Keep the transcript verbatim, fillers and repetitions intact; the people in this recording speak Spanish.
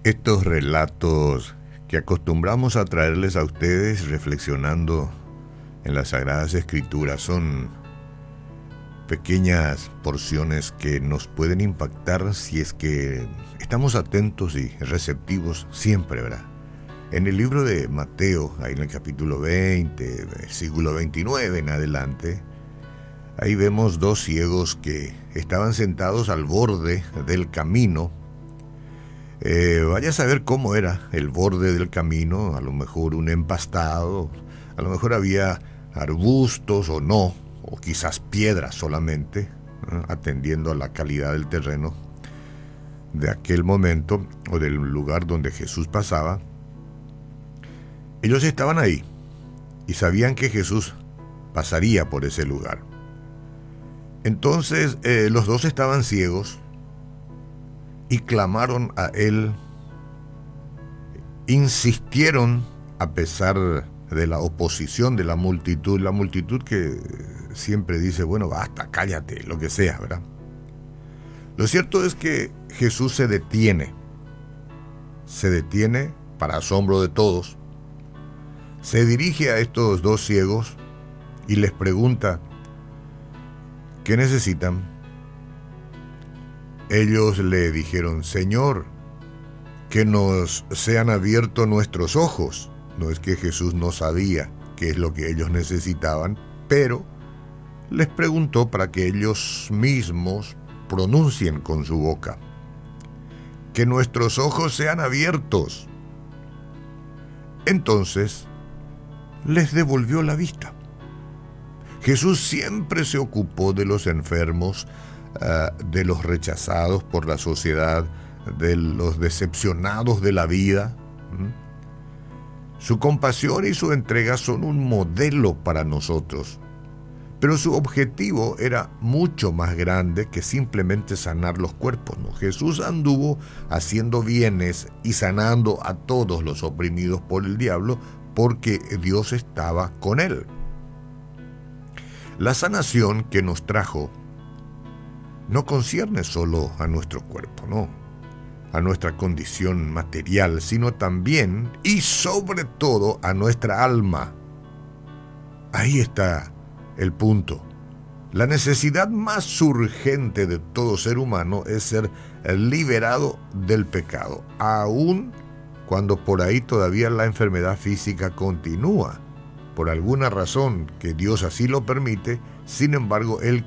Estos relatos que acostumbramos a traerles a ustedes reflexionando en las Sagradas Escrituras son pequeñas porciones que nos pueden impactar si es que estamos atentos y receptivos siempre, ¿verdad? En el libro de Mateo, ahí en el capítulo veinte, versículo veintinueve en adelante, ahí vemos dos ciegos que estaban sentados al borde del camino. Eh, vaya a saber cómo era el borde del camino, a lo mejor un empastado, a lo mejor había arbustos o no, o quizás piedras solamente, ¿eh? Atendiendo a la calidad del terreno de aquel momento o del lugar donde Jesús pasaba. Ellos estaban ahí y sabían que Jesús pasaría por ese lugar. Entonces eh, los dos estaban ciegos y clamaron a él, insistieron a pesar de la oposición de la multitud, la multitud que siempre dice, bueno, basta, cállate, lo que sea, ¿verdad? Lo cierto es que Jesús se detiene, se detiene para asombro de todos, se dirige a estos dos ciegos y les pregunta, ¿qué necesitan? Ellos le dijeron, Señor, que nos sean abiertos nuestros ojos. No es que Jesús no sabía qué es lo que ellos necesitaban, pero les preguntó para que ellos mismos pronuncien con su boca. Que nuestros ojos sean abiertos. Entonces, les devolvió la vista. Jesús siempre se ocupó de los enfermos, de los rechazados por la sociedad, de los decepcionados de la vida. Su compasión y su entrega son un modelo para nosotros, pero su objetivo era mucho más grande que simplemente sanar los cuerpos, ¿no? Jesús anduvo haciendo bienes y sanando a todos los oprimidos por el diablo porque Dios estaba con él. La sanación que nos trajo no concierne solo a nuestro cuerpo, no, a nuestra condición material, sino también y sobre todo a nuestra alma. Ahí está el punto. La necesidad más urgente de todo ser humano es ser liberado del pecado, aun cuando por ahí todavía la enfermedad física continúa. Por alguna razón que Dios así lo permite, sin embargo, Él